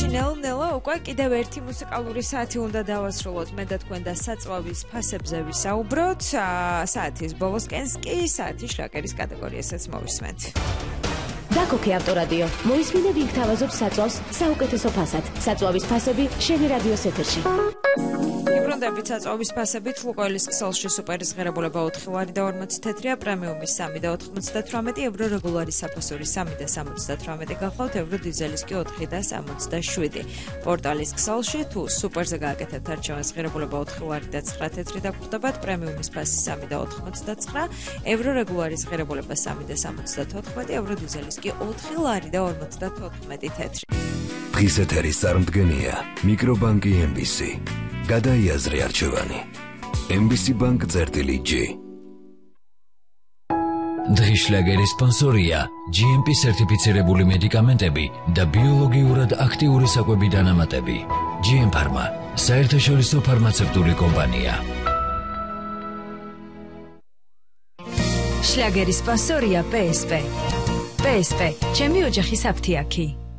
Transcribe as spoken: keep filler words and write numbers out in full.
ნელ-ნელა უკვე კიდევ ერთი მუსიკალური საათი უნდა დავასრულოთ. მე და თქვენ და საწვავის ფასებზე ვისაუბროთ. საათის ბოლოსკენ კი საათის შლაგერის კატეგორიასაც მოვისმენთ. დაკოქე ავტორადიო. მოისმინე ვინ გთავაზობს საწვავს საუკეთესო ფასად. საწვავის ფასები შენი რადიოს ეთერში. იბრუნდებით საწვავის ფასებით. ლუკოილის ქსელში სუპერის ღირებულება ოთხი ლარი და ორმოცი თეთრია, პრემიუმის სამი და ოთხმოცდათვრამეტი евро, რეგულარის საფასური სამი და სამოცდათვრამეტი გახლავთ, евро დიზელის კი ოთხი და სამოცდაშვიდი. პორტალის ქსელში თუ სუპერზე გააკეთებთ არჩევანს ღირებულება ოთხი ლარი და ცხრა თეთრი დაგხვდებათ, პრემიუმის ფასი სამი და ოთხმოცდაცხრა, евро, რეგულარის ღირებულება სამი და სამოცდათოთხმეტი, евро დიზელის კი ოთხი ლარი და ორმოცდათოთხმეტი თეთრი. დღის ეთერის წარმდგენია მიკრობანკი ემ ბი სი. გადაიაზრე არჩევანი. ემ ბი სი Bank წერტილი G. დღის შლაგერის სპონსორია ჯი ემ პი სერტიფიცირებული მედიკამენტები და ბიოლოგიურად აქტიური საკვები დანამატები. ჯი ემ Pharma, საერთაშორისო ფარმაცევტული კომპანია. შლაგერის სპონსორია პე ეს პე. პე ეს პე, ჩემი ოჯახის აფთიაქი.